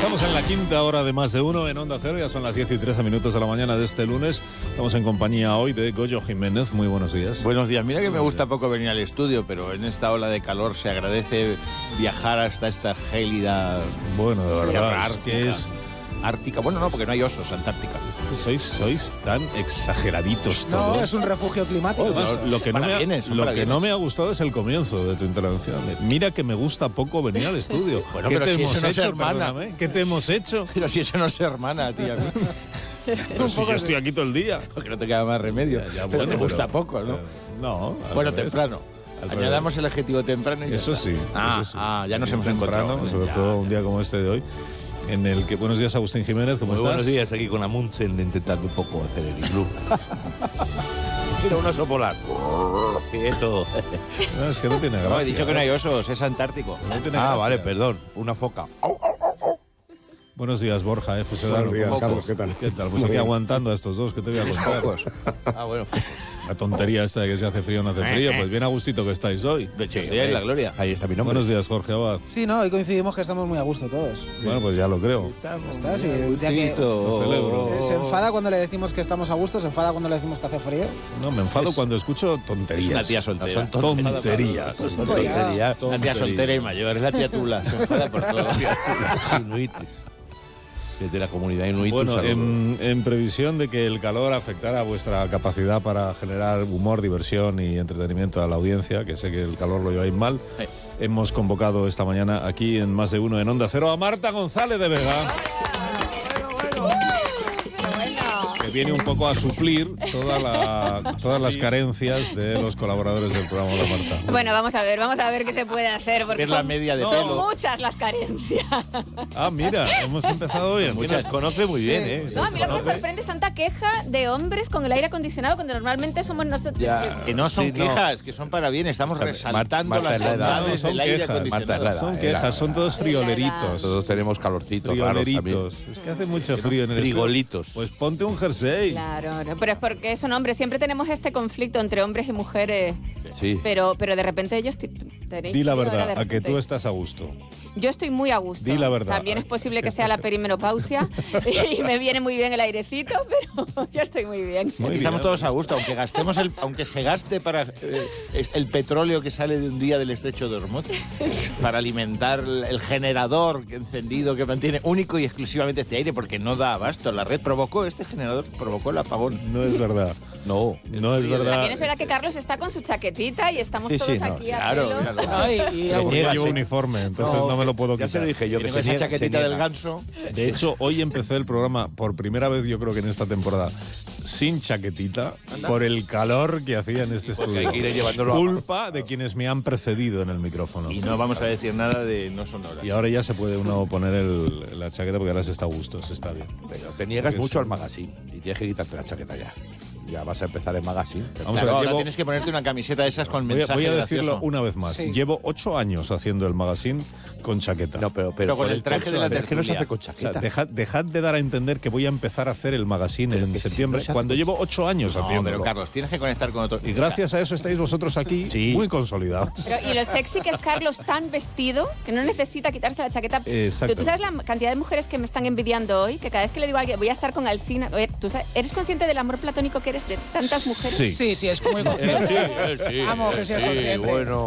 Estamos en la quinta hora de Más de Uno en Onda Cero, ya son las 10 y 13 minutos de la mañana de este lunes. Estamos en compañía hoy de Goyo Jiménez. Muy buenos días. Buenos días. Mira que me gusta poco venir al estudio, pero en esta ola de calor se agradece viajar hasta esta gélida... Bueno, de verdad, es que es... Ártica. Bueno, no, porque no hay osos, Antártica. Sois tan exageraditos todos. No, es un refugio climático. Lo que no me ha gustado es el comienzo de tu intervención. Mira que me gusta poco venir al estudio. Bueno, ¿Qué pero te si hemos eso no hecho, se hermana. perdóname? ¿Qué te hemos hecho? Pero si eso no se hermana a ti a mí. Pero si yo estoy aquí todo el día. Porque no te queda más remedio. Ya, pero bueno, te gusta pero, poco, ¿no? No. Bueno, temprano. Añadamos el adjetivo temprano y ya Eso está. sí. Ya nos hemos encontrado. Sobre todo un día como este de hoy. En el que, buenos días, Agustín Jiménez, ¿cómo estás? Buenos días, aquí con Amundsen intentando un poco hacer el iglú. Mira, un oso polar. Quieto. No, es que no tiene gracia. No, he dicho que no hay osos, es antártico. No tiene gracia. Vale, perdón, una foca. Buenos días, Borja, Fusedano. Buenos días, Carlos, ¿qué tal? ¿Qué tal? Pues aquí aguantando a estos dos, que te voy a contar. Bueno. La tontería esta de que si hace frío o no hace frío, pues bien a gustito que estáis hoy. Estoy en la gloria. Ahí está mi nombre. Buenos días, Jorge Abad. Sí, no, hoy coincidimos que estamos muy a gusto todos. Bueno, pues ya lo creo. ¿Está? Sí, el día que Lo celebro. se enfada cuando le decimos que estamos a gusto, se enfada cuando le decimos que hace frío. No, me enfado cuando escucho tonterías. Es una tía soltera. Son tonterías. Tontería. La tía soltera y mayor, es la tía Tula. Se enfada por todo. Inuitis. Desde la comunidad inuit. Bueno, en previsión de que el calor afectara vuestra capacidad para generar humor, diversión y entretenimiento a la audiencia, que sé que el calor lo lleváis mal, hemos convocado esta mañana aquí en Más de Uno en Onda Cero a Marta González de Vega. Que viene un poco a suplir todas las carencias de los colaboradores del programa de Marta. Bueno, vamos a ver qué se puede hacer, porque Es la media de son pelo. muchas las carencias. Ah, mira, hemos empezado bien. Muchas conoce muy bien, ¿eh? No, a mí lo que me sorprende es tanta queja de hombres con el aire acondicionado, cuando normalmente somos nosotros. Que no son Sí, no. quejas, que son para bien. Estamos resaltando Marta las es la edad. bondades Son del aire quejas, acondicionado. Marta es la edad. Son quejas, son todos frioleritos. Todos tenemos calorcitos raros también. Frioleritos. Es que hace mucho frío en el Frigolitos. estudio. Pues ponte un jersey. Claro, pero es porque son hombres. Siempre tenemos este conflicto entre hombres y mujeres. Sí. Pero de repente ellos tenéis Di la frío ahora verdad, de a que repente. tú estás a gusto. Yo estoy muy a gusto. Di la verdad. También es posible que sea la perimenopausia y me viene muy bien el airecito, pero yo estoy muy bien. Muy bien. Estamos todos a gusto, aunque se gaste para el petróleo que sale de un día del estrecho de Hormuz, para alimentar el generador encendido que mantiene único y exclusivamente este aire, porque no da abasto. La red este generador provocó el apagón. No es verdad. No es verdad. También es verdad que Carlos está con su chaquetita y estamos Sí, todos no, aquí a claro, pelo. claro. Ay, Yo llevo uniforme, entonces no me lo puedo Ya quitar. se lo dije yo, Tiene que esa chaquetita se del niega. ganso. De hecho, hoy empecé el programa por primera vez, yo creo que en esta temporada, sin chaquetita, por el calor que hacía en este estudio. hay que ir llevándolo a- Culpa de quienes me han precedido en el micrófono. Y no vamos a decir nada de no sonoras. Y ahora ya se puede uno poner la chaqueta porque ahora se está a gusto, se está bien. Pero te niegas Porque mucho sí. al magazine y tienes que quitarte la chaqueta ya. Ya vas a empezar el magazine. Vamos Claro, a ver, ahora llevo- tienes que ponerte una camiseta de esas con Voy mensaje a decirlo gracioso. una vez más. Sí. Llevo 8 años haciendo el magazine con chaqueta. No, pero Pero con por el traje de la es que no se tertulia. hace con O sea, chaqueta. dejad de dar a entender que voy a empezar a hacer el magazine en que si septiembre, no se hace cuando con- llevo 8 años No, haciéndolo. pero Carlos, tienes que conectar con otro. Y gracias a eso estáis vosotros aquí Sí. muy consolidados. Y lo sexy que es Carlos tan vestido que no necesita quitarse la chaqueta. Exacto. ¿Tú sabes la cantidad de mujeres que me están envidiando hoy? Que cada vez que le digo a alguien, voy a estar con Alsina. Oye, ¿eres consciente del amor platónico que eres de tantas mujeres? Sí. Sí, es muy consciente. Vamos, que sea consciente. bueno.